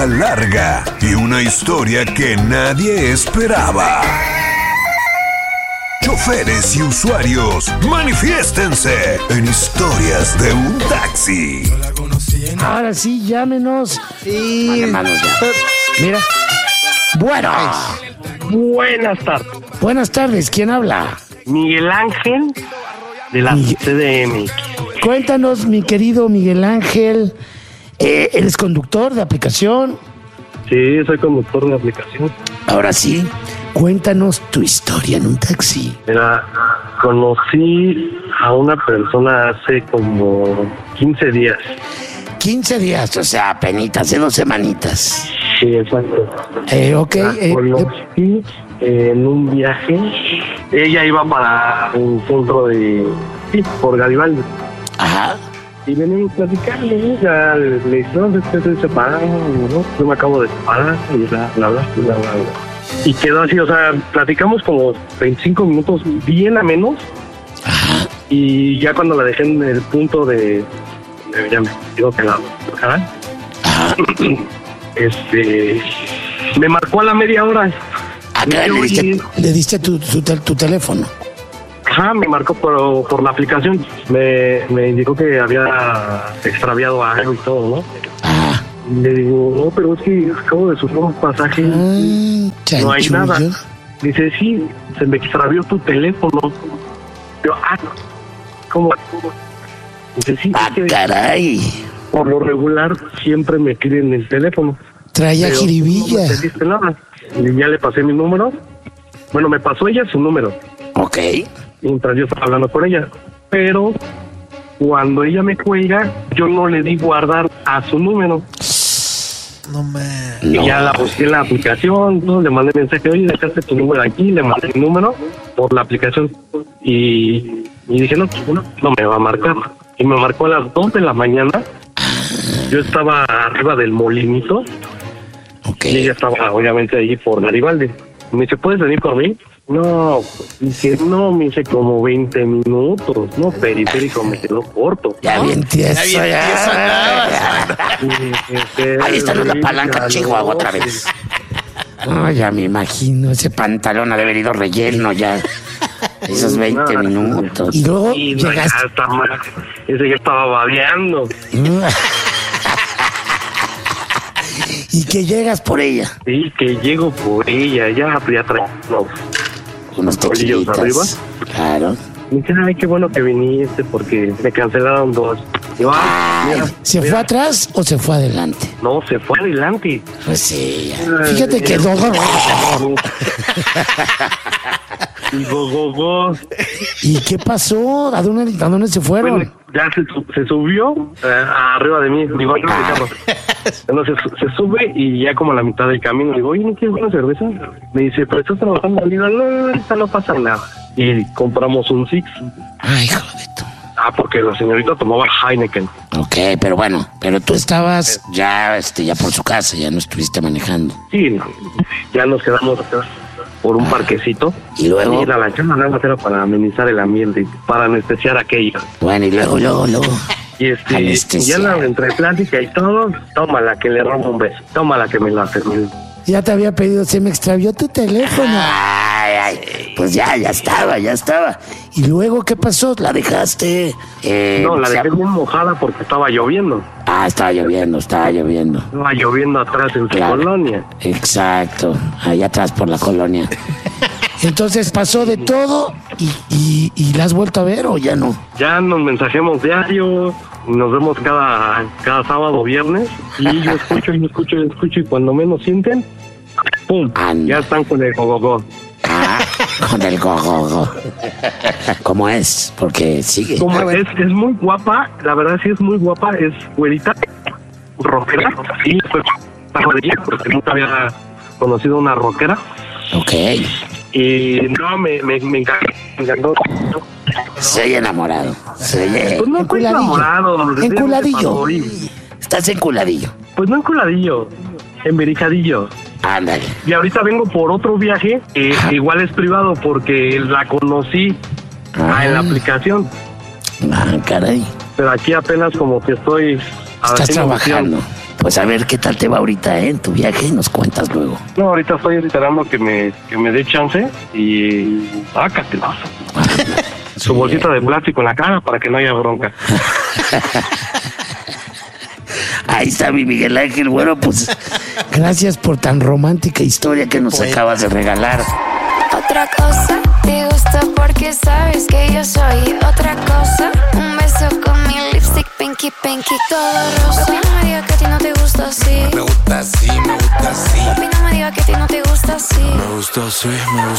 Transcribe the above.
Larga y una historia que nadie esperaba. Choferes y usuarios, manifiéstense en Historias de un Taxi. Ahora sí, llámenos. Sí. Manos ya. Mira. Buenas tardes. Buenas tardes, ¿quién habla? Miguel Ángel de la CDMX. Cuéntanos, mi querido Miguel Ángel. ¿Eres conductor de aplicación? Sí, soy conductor de aplicación. Ahora sí, cuéntanos tu historia en un taxi. Mira, conocí a una persona hace como 15 días. 15 días, o sea, apenitas, hace 2 semanitas. Sí, exacto. Ok. La conocí en un viaje. Ella iba para un centro de... Sí, por Garibaldi. Ajá. Y venimos platicando, ¿no? Ya le dije, no, estoy separado, ¿no? Yo me acabo de separar, y bla, bla, bla. Y quedó así, o sea, platicamos como 25 minutos bien a menos. Ajá. Y ya cuando la dejé en el punto de ya me digo que la tocara, me marcó a la media hora. Acá le diste tu teléfono. Ajá, me marcó por la aplicación. Me indicó que había extraviado algo y todo, ¿no? Ah. Y le digo, no, pero es que acabo de sufrir un pasaje. No hay nada. Dice, sí, se me extravió tu teléfono. Yo, ¿cómo? Dice, sí. Caray. Por lo regular siempre me piden el teléfono. Traía jiribilla. No me pediste nada. Y ya le pasé mi número. Bueno, me pasó ella su número. Ok. Mientras yo estaba hablando con ella. Pero cuando ella me cuelga, yo no le di guardar a su número. Y ya la busqué en la aplicación, ¿no? Le mandé mensaje, oye, dejaste tu número aquí, le mandé mi número por la aplicación. Y dije, no, pues bueno, no me va a marcar. Y me marcó a las 2 de la mañana. Yo estaba arriba del molinito. Okay. Y ella estaba obviamente allí por Garibaldi. Me dice, ¿puedes venir por mí? No, dice, no, me hice como 20 minutos. No, periférico me quedó corto. Ya bien tieso, Ahí está la palanca, Chihuahua, otra vez. No, ya me imagino, ese pantalón ha de haber ido relleno ya. Esos 20 minutos. Y luego llegaste. Ese ya estaba babeando. Y que llegas por ella. Sí, que llego por ella. Ya trae unos tequilitas arriba. Claro. Me dice, ay, qué bueno que viniste porque me cancelaron 2. Digo, ¿Se fue atrás o se fue adelante? No, se fue adelante. Pues sí. Fíjate que ¿Y qué pasó? ¿A dónde se fueron? Bueno, ya se subió arriba de mí. Digo, ay, carro. Entonces se sube y ya como a la mitad del camino digo, oye, ¿no quieres una cerveza? Me dice, pero estás trabajando. Le digo, no, ahorita no pasa nada. Y compramos un Six. Ay, hijo de tu. Porque la señorita tomaba Heineken. Ok, pero bueno, pero tú estabas ya por su casa, ya no estuviste manejando. Sí, no, ya nos quedamos acá por un parquecito. Y luego. Y la lanchona nada más era para amenizar el ambiente, para anestesiar aquello. Bueno, y luego. Y ya entre plática y todo, tómala que le rompo un beso, tómala que me la termine. Ya te había pedido, se me extravió tu teléfono. Ay, pues ya estaba. ¿Y luego qué pasó? ¿La dejaste? No, la dejé muy mojada porque estaba lloviendo. Estaba lloviendo. Estaba lloviendo atrás en su colonia. Exacto, allá atrás por la colonia. Entonces pasó de todo y ¿la has vuelto a ver o ya no? Ya nos mensajemos diario, nos vemos cada sábado, viernes, y yo escucho y cuando menos sienten, ¡pum! Ya están con el gogogo. Con el gogogo. ¿Cómo es? Porque sigue. Es muy guapa, la verdad sí es muy guapa, es güerita, rockera, sí, fue de ella porque nunca había conocido una rockera. Ok. Y no, me encantó. Se oye enamorado. Pues no estoy enamorado. Enculadillo. Estás enculadillo. Pues no enculadillo, emberijadillo. Ándale. Y ahorita vengo por otro viaje, igual es privado porque la conocí en la aplicación. Caray. Pero aquí apenas como que estoy... Estás trabajando. Pues a ver qué tal te va ahorita, en tu viaje y nos cuentas luego. No, ahorita estoy esperando que me dé chance y sácatelas. Su bolsita de plástico en la cara para que no haya bronca. Ahí está mi Miguel Ángel. Bueno, pues gracias por tan romántica historia que nos acabas de regalar. Otra cosa, te gusta porque sabes que yo soy otra cosa. Un beso con mi lipstick, pinky, pinky, todo rosa. Papi, no me digas que a ti no te gusta así. Me gusta así, me gusta así. Papi, no me digas que a ti no te gusta así. Me gusta así, me gusta